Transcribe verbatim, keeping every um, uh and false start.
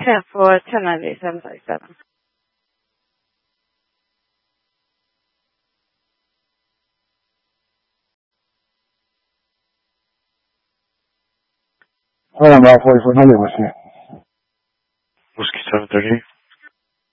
ten for ten ninety seven thirty seven. Hold on, about forty-four hundred, what's that? Whiskey seven thirty-eight.